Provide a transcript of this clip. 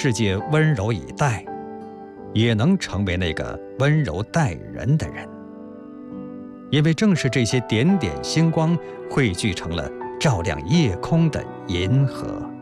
世界温柔以待，也能成为那个温柔待人的人。因为正是这些点点星光汇聚成了照亮夜空的银河。